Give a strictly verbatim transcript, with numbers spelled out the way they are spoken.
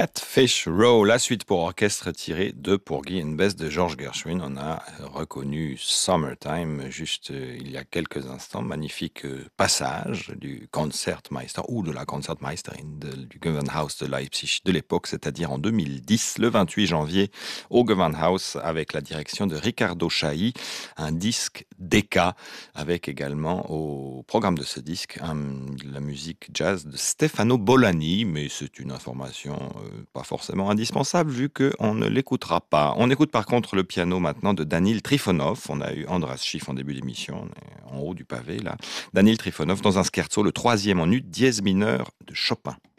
Catfish Row, la suite pour orchestre tirée de Porgy and Bess de George Gershwin. On a reconnu Summertime juste euh, il y a quelques instants. Magnifique euh, passage du Concertmeister ou de la Concertmeisterin de- du Gewandhaus de Leipzig de l'époque, c'est-à-dire en deux mille dix, le vingt-huit janvier, au Gewandhaus, avec la direction de Riccardo Chailly, un disque Decca, avec également au programme de ce disque un- la musique jazz de Stefano Bolani, mais c'est une information euh, pas forcément indispensable vu qu'on ne l'écoutera pas. On écoute par contre le piano maintenant de Danil Trifonov. On a eu Andras Schiff en début d'émission, on est en haut du pavé là. Danil Trifonov dans un scherzo, le troisième en ut dièse mineur de Chopin.